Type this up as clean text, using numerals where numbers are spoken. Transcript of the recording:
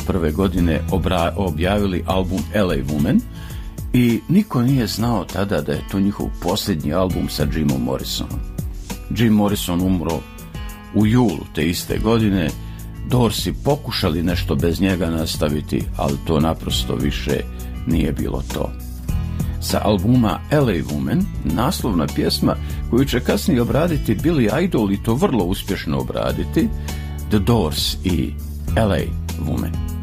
1981. godine objavili album LA Woman i niko nije znao tada da je to njihov posljednji album sa Jimom Morrisonom. Jim Morrison umro u julu te iste godine. Doorsi pokušali nešto bez njega nastaviti, ali to naprosto više nije bilo to. Sa albuma LA Woman naslovna pjesma koju će kasnije obraditi Billy Idol i to vrlo uspješno obraditi, The Doors i LA Woman.